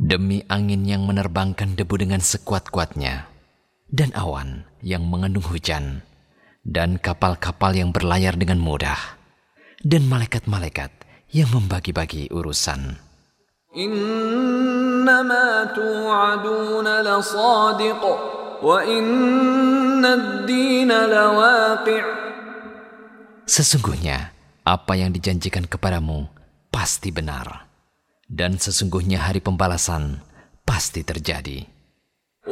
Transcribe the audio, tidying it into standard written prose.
Demi angin yang menerbangkan debu dengan sekuat-kuatnya, dan awan yang mengandung hujan, dan kapal-kapal yang berlayar dengan mudah, dan malaikat-malaikat yang membagi-bagi urusan. Innama tu'aduna lasadiq, wa inna ad-dina lawaqi'. Sesungguhnya apa yang dijanjikan kepadamu pasti benar, dan sesungguhnya hari pembalasan pasti terjadi.